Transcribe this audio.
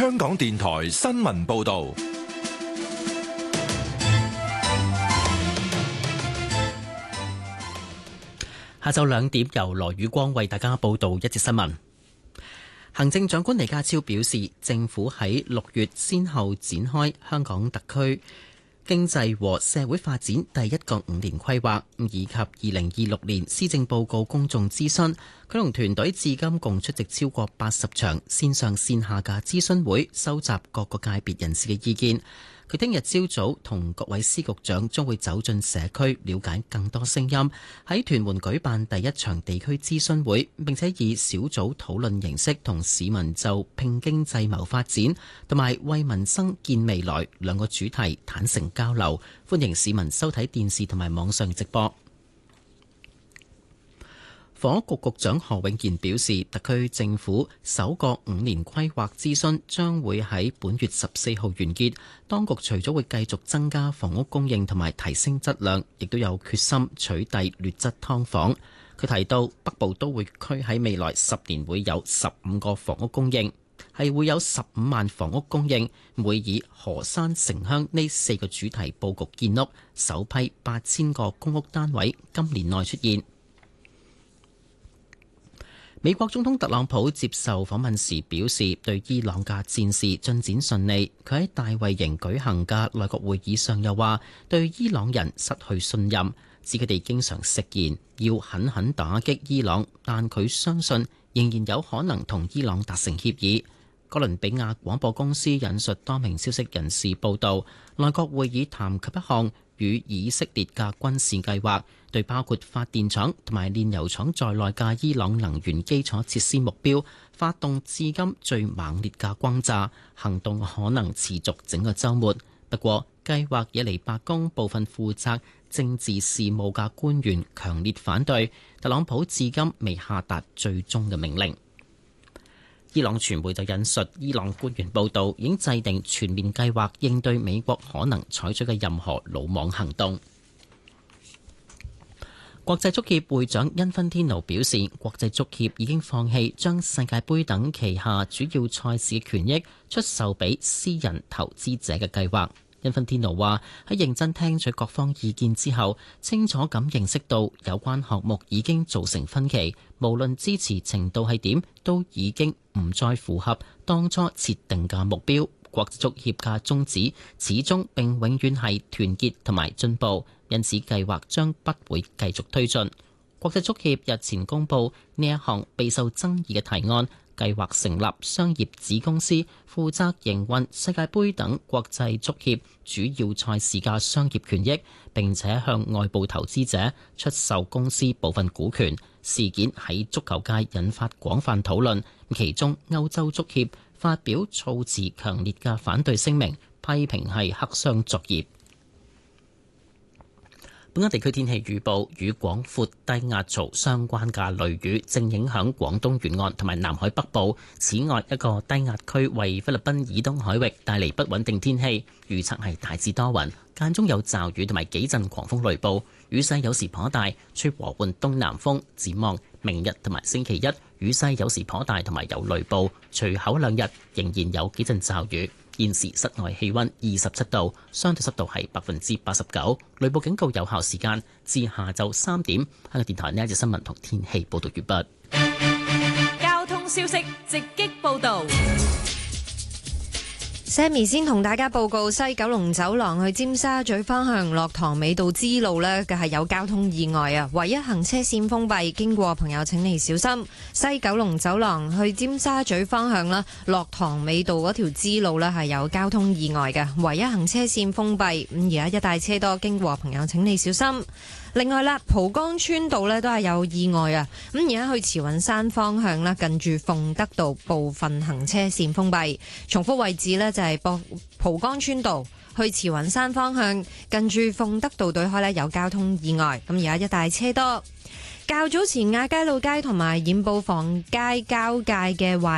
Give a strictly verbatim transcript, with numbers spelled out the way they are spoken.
香港電台新聞報道。 下晝兩點，由羅宇光為大家報道一節新聞。行政長官李家超表示，政府喺六月先後展開香港特區經濟和社會發展第一個五年規劃，以及二零二六年施政報告公眾諮詢。佢同團隊至今共出席超過八十場線上線下嘅諮詢會，收集各個界別人士嘅意見。佢聽日朝早同各位司局長將會走進社區，了解更多聲音。喺屯門舉辦第一場地區諮詢會，並且以小組討論形式同市民就拼經濟謀發展同埋為民生建未來兩個主題坦誠交流。歡迎市民收睇電視同埋網上直播。房屋局局長何永賢表示，特區政府首個五年規劃諮詢將會喺本月十四號完結。當局除咗會繼續增加房屋供應同埋提升質量，亦都有決心取締劣質劏房。佢提到，北部都會區喺未來十年會有十五個房屋供應，係會有十五萬房屋供應，會以河山城鄉呢四個主題佈局建屋，首批八千個公屋單位今年內出現。美國總統特朗普接受訪問時表示，對伊朗嘅戰事進展順利。佢喺大衛營舉行嘅內閣會議上又話，對伊朗人失去信任，指佢哋經常食言要狠狠打擊伊朗，但佢相信仍然有可能同伊朗達成協議。哥倫比亞廣播公司引述多名消息人士報道，內閣會議談及一項與以色列嘅軍事計劃，對包括發電廠同埋煉油廠在內嘅伊朗能源基礎設施目標發動至今最猛烈嘅轟炸行動，可能持續整個週末。不過，計劃惹嚟白宮部分負責政治事務嘅官員強烈反對，特朗普至今未下達最終嘅命令。伊朗傳媒就引述伊朗官員報道，已經制定全面計劃應對美國可能採取嘅任何魯莽行動。國際足協會長因芬天奴表示，國際足協已經放棄將世界盃等旗下主要賽事嘅權益出售俾私人投資者嘅計劃。因芬天奴話，喺認真聽取各方意見之後，清楚咁認識到有關項目已經造成分歧，無論支持程度係點，都已經唔再符合當初設定嘅目標。國際足協嘅宗旨始終並永遠係團結同埋進步，因此計劃將不會繼續推進。國際足協日前公布呢一項備受爭議嘅提案，計劃成立商業子公司，負責營運世界盃等國際足協主要賽事嘅商業權益，並且向外部投資者出售公司部分股權。事件喺足球界引發廣泛討論，其中歐洲足協發表措辭強烈嘅反對聲明，批評係黑箱作業。本港地區天氣預報，與廣闊低壓槽相關嘅雷雨正影響廣東沿岸同埋南海北部。此外，一個低壓區為菲律賓以東海域帶嚟不穩定天氣，預測係大致多雲，間中有驟雨同埋幾陣狂風雷暴，雨勢有時頗大，吹和緩東南風。展望明日同埋星期一，雨勢有時頗大同埋有雷暴，隨後兩日仍然有幾陣驟雨。現時室外氣溫二十七度，相對濕度係百分之八十九，雷暴警告有效時間至下晝三點。香港電台呢一節新聞同天氣報道完畢。 交通消息直擊報道。 Sammy 先同大家報告，西九龍走廊去尖沙咀方向落塘尾道支路呢嘅係有交通意外啊，唯一行車線封閉，經過朋友請你小心。西九龍走廊去尖沙咀方向啦，落塘尾道嗰條支路呢係有交通意外嘅，唯一行車線封閉，咁而家一帶車多，經過朋友請你小心。另外啦，蒲崗村道呢都係有意外啊！咁而家去慈雲山方向啦，近住鳳德道部分行車線封閉。重複位置呢就係蒲蒲崗村道去慈雲山方向，近住鳳德道對開呢有交通意外。咁而家一帶車多。較早前亞皆老街同埋染布房街交界嘅壞